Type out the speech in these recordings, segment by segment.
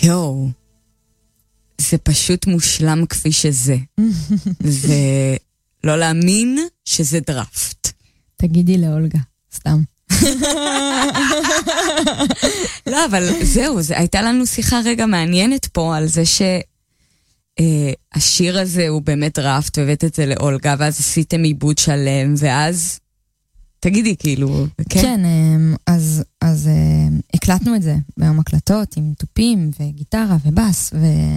יואו, זה פשוט מושלם כפי שזה. זה לא להאמין שזה דרפט. תגידי לאולגה, סתם. לא, אבל זהו, הייתה לנו שיחה רגע מעניינת פה על זה שהשיר הזה הוא באמת דרפט, והבאת את זה לאולגה, ואז עשיתם עיבוד שלם, ואז תגידי כאילו, כן? כן, אז הקלטנו את זה ביום הקלטות עם טופים וגיטרה ובס,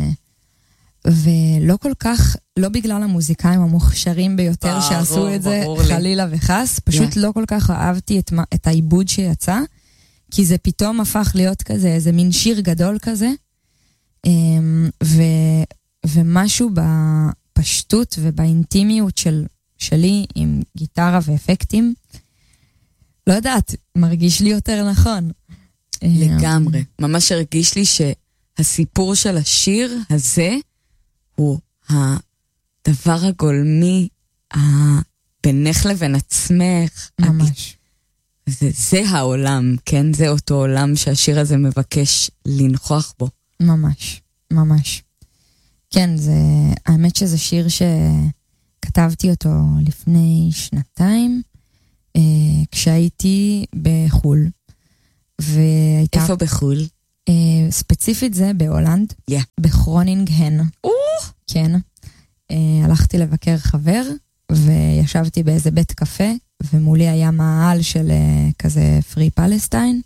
ולא כל כך, לא בגלל המוזיקאים המוכשרים ביותר שעשו את זה חלילה וחס, פשוט לא כל כך אהבתי את העיבוד שיצא, כי זה פתאום הפך להיות כזה, איזה מין שיר גדול כזה, ומשהו בפשטות ובאינטימיות שלי עם גיטרה ואפקטים, לא יודעת, מרגיש לי יותר נכון. לגמרי. ממש הרגיש לי שהסיפור של השיר הזה הוא הדבר הגולמי בינך לבין עצמך. ממש. זה העולם, כן? זה אותו עולם שהשיר הזה מבקש לנכוח בו. ממש, ממש. כן, האמת שזה שיר שכתבתי אותו לפני 2 כשהייתי בחול. איפה בחול? ספציפית זה בהולנד, Yeah. בכרונינגהן. כן. הלכתי לבקר חבר, וישבתי באיזה בית קפה, ומולי היה מאהל של כזה פרי פלסטיין,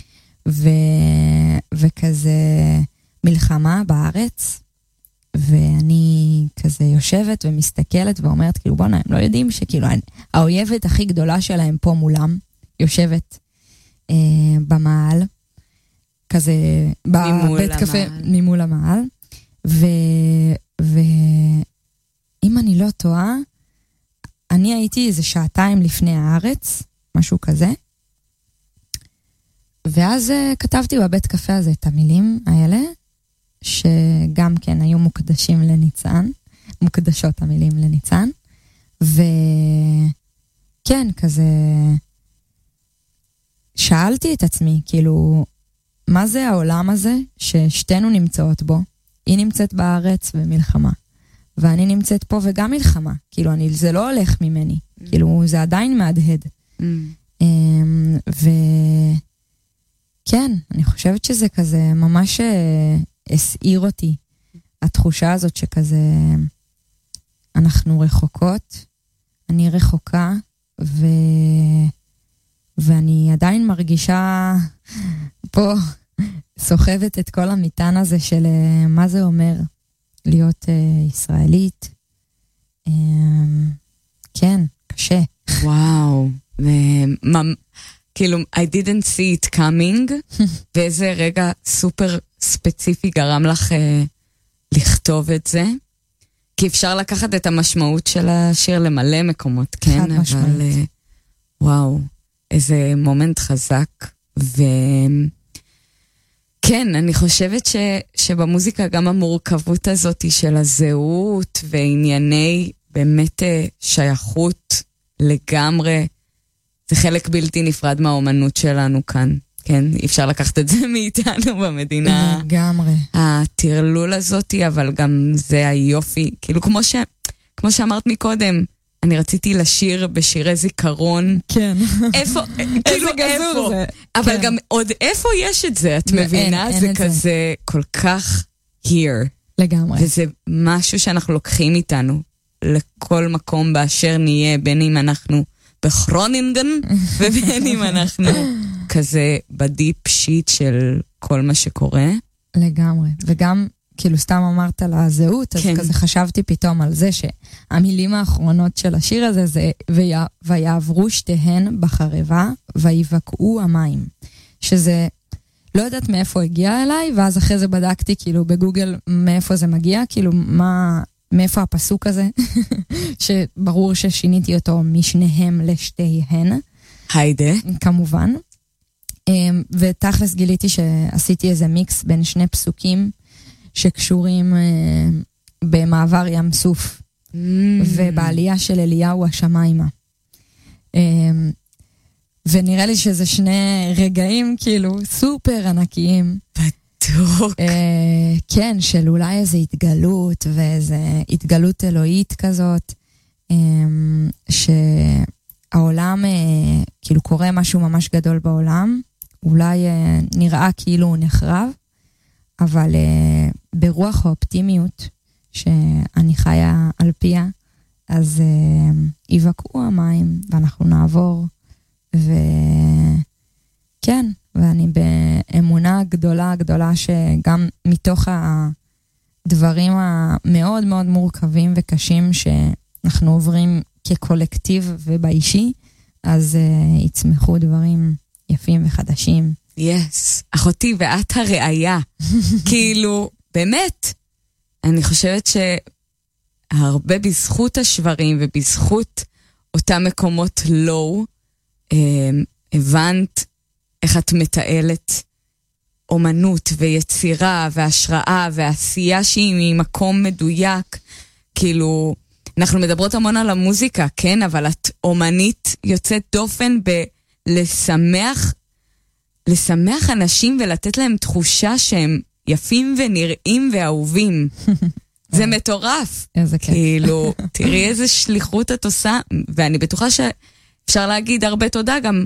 וכזה מלחמה בארץ, ואני כזה יושבת ומסתכלת ואומרת, כאילו בונה, הם לא יודעים שכאילו האויבת הכי גדולה שלהם פה מולם, יושבת במאהל, כזה בבית קפה ממול המאהל, ואם אני לא טועה, אני הייתי איזה 2 לפני הארץ, משהו כזה, ואז כתבתי בבית קפה הזה את המילים האלה, שגם כן היו מוקדשים לניצן, מוקדשות המילים לניצן, וכן, כזה, שאלתי את עצמי, כאילו, מה זה העולם הזה ששתינו נמצאות בו? היא נמצאת בארץ במלחמה, ואני נמצאת פה וגם מלחמה. כאילו, זה לא הולך ממני. כאילו, זה עדיין מהדהד. וכן, אני חושבת שזה כזה ממש הסעיר אותי. התחושה הזאת שכזה, אנחנו רחוקות, אני רחוקה, ואני עדיין מרגישה פה, סוחבת את כל המטען הזה של מה זה אומר להיות ישראלית. כן, קשה. וואו. כאילו, I didn't see it coming, ואיזה רגע סופר ספציפי גרם לך לכתוב את זה. כי אפשר לקחת את המשמעות של השיר למלא מקומות, כן? חד משמעית. וואו, איזה מומנט חזק. כן, אני חושבת שבמוזיקה גם המורכבות הזאת של הזהות וענייני באמת שייכות לגמרי, זה חלק בלתי נפרד מהאומנות שלנו כאן. כן, אפשר לקחת את זה מאיתנו במדינה. לגמרי. התרלול הזאת, אבל גם זה היופי. כאילו, כמו שאמרת מקודם, אני רציתי לשיר בשירי זיכרון. כן. איפה, כאילו איפה. זה. אבל גם עוד איפה יש את זה, את מבינה? זה כזה כל כך here. לגמרי. וזה משהו שאנחנו לוקחים איתנו לכל מקום באשר נהיה, בין אם אנחנו בכרונינגן, ובין אם אנחנו כזה בדיפ שיט של כל מה שקורה. לגמרי. וגם, כאילו סתם אמרת על הזהות, אז כן. כזה חשבתי פתאום על זה שהמילים האחרונות של השיר הזה זה ויעברו שתיהן בחרבה ויבקעו המים. שזה לא יודעת מאיפה הגיע אליי, ואז אחרי זה בדקתי כאילו בגוגל מאיפה זה מגיע, כאילו מאיפה הפסוק הזה, שברור ששיניתי אותו משניהם לשתיהן. היידה. כמובן. ותכלס גיליתי שעשיתי איזה מיקס בין 2 פסוקים, שקשורים במעבר ים סוף, ובעלייה של אליהו השמיימה. ונראה לי שזה 2 רגעים כאילו סופר ענקיים. מתוק. כן, של אולי איזו התגלות, ואיזו התגלות אלוהית כזאת, שהעולם, כאילו קורה משהו ממש גדול בעולם, אולי נראה כאילו הוא נחרב, אבל ברוח האופטימיות שאני חיה על פיה, אז יבקעו המים ואנחנו נעבור, וכן, ואני באמונה גדולה גדולה שגם מתוך הדברים המאוד מאוד מורכבים וקשים שאנחנו עוברים כקולקטיב ובאישי, אז יצמחו דברים יפים וחדשים. יס, אחותי ואת הראיה. כאילו, באמת, אני חושבת שהרבה בזכות השברים ובזכות אותם מקומות לואו, הבנת איך את מתעלת אומנות ויצירה והשראה ועשייה שהיא ממקום מדויק. כאילו, אנחנו מדברות המון על המוזיקה, כן? אבל את אומנית יוצאת דופן לשמח אנשים ולתת להם תחושה שהם יפים ונראים ואהובים. זה מטורף. איזה כיף. כאילו, תראי איזה שליחות את עושה, ואני בטוחה שאפשר להגיד הרבה תודה גם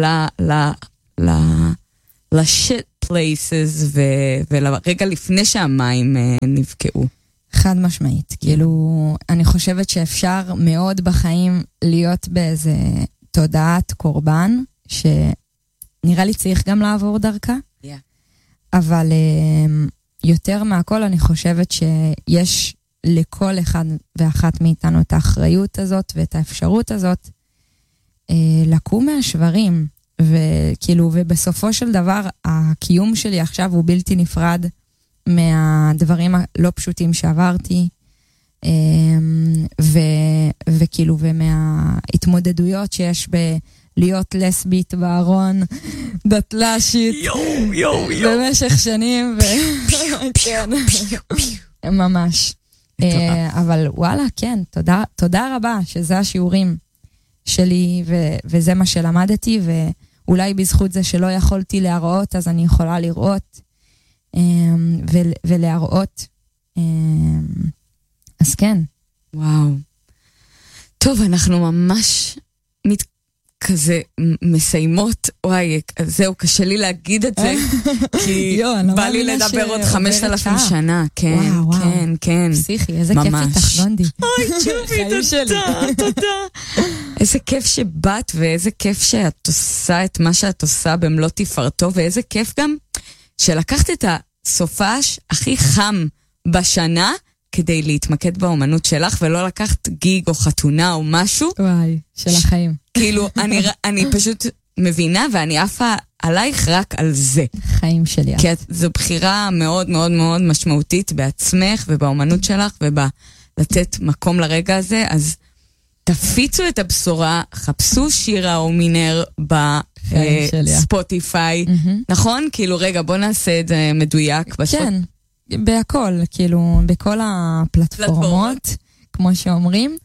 ל-shit places ולרגע לפני שהמים נבקעו. חד משמעית. כאילו, אני חושבת שאפשר מאוד בחיים להיות באיזה תודעת קורבן, שנראה לי צריך גם לעבור דרכה. אבל יותר מהכל אני חושבת שיש לכל אחד ואחת מאיתנו את האחריות הזאת ואת האפשרות הזאת לקום מהשברים, וכאילו, ובסופו של דבר הקיום שלי עכשיו הוא בלתי נפרד מהדברים הלא פשוטים שעברתי, וכאילו, ומההתמודדויות שיש להיות לסבית בארון, דתל"שית, במשך שנים, ממש. אבל וואלה, כן, תודה רבה שזה השיעורים שלי, וזה מה שלמדתי, ואולי בזכות זה שלא יכולתי להראות, אז אני יכולה לראות ולהראות. אז כן. וואו. טוב, אנחנו ממש כזה מסיימות, וואי, זהו, קשה לי להגיד את זה, כי בא לי לדבר עוד 5,000 שנה, כן, כן, כן. פסיכי, איזה כיף איתך, גונדי. אוי, צ'ובי, תודה. איזה כיף שבאת, ואיזה כיף שאת עושה את מה שאת עושה במלוא תפארתו, ואיזה כיף גם שלקחת את הסופש הכי חם בשנה, כדי להתמקד באומנות שלך, ולא לקחת גיג או חתונה או משהו. וואי, של החיים. כאילו, אני פשוט מבינה, ואני עפה עלייך רק על זה. חיים שלי. כי זו בחירה מאוד מאוד מאוד משמעותית בעצמך, ובאומנות שלך, ובלתת מקום לרגע הזה, אז תפיצו את הבשורה, חפשו שירה או מינר בספוטיפיי, נכון? כאילו, רגע, בוא נעשה את זה מדויק. כן. בהכל, כאילו, בכל הפלטפורמות, כמו שאומרים.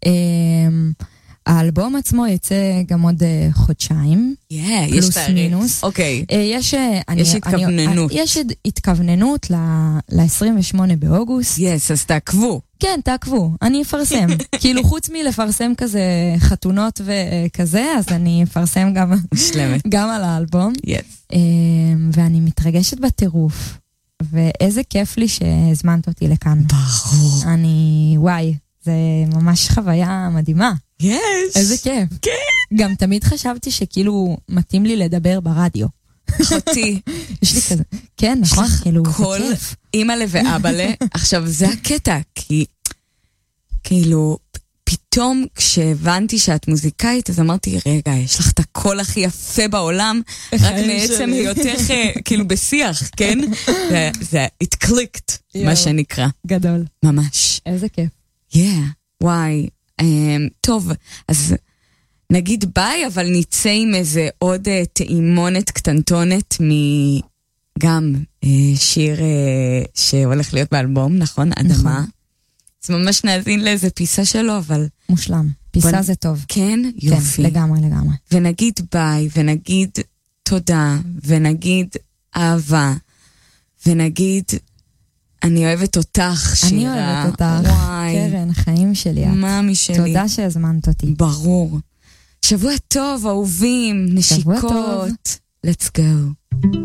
האלבום עצמו יצא גם עוד חודשיים, פלוס מינוס. אוקיי. יש התכווננות. יש התכווננות ל-28 באוגוסט. אז תעקבו. כן, תעקבו, אני אפרסם. כאילו, חוץ מלפרסם כזה חתונות וכזה, אז אני אפרסם גם על האלבום. ואני מתרגשת בטירוף. ואיזה כיף לי שהזמנת אותי לכאן. ברור. וואי, זה ממש חוויה מדהימה. איזה כיף. כן. גם תמיד חשבתי שכאילו מתאים לי לדבר ברדיו. אחותי. יש לי כזה. כן, נכון, כאילו, זה כיף. אמא ואבא לה. עכשיו, זה הקטע, כי כאילו, פתאום כשהבנתי שאת מוזיקאית, אז אמרתי, רגע, יש לך את הקול הכי יפה בעולם, רק מעצם היותך כאילו בשיח, כן? זה it clicked, מה שנקרא. גדול. ממש. איזה כיף. וואי. טוב, אז נגיד ביי, אבל נצא עם איזה עוד טעימונת קטנטונת גם שיר שהולך להיות באלבום, נכון? אדמה. אז ממש נאזין לאיזה פיסה שלו, אבל... מושלם. פיסה זה טוב. כן? יופי. כן, לגמרי. ונגיד ביי, ונגיד תודה, ונגיד אהבה, ונגיד, אני אוהבת אותך, שירה. אני אוהבת אותך, קרן, חיים שלי. מאמי שלי. תודה שהזמנת אותי. ברור. שבוע טוב, אהובים, נשיקות. שבוע טוב. Let's go.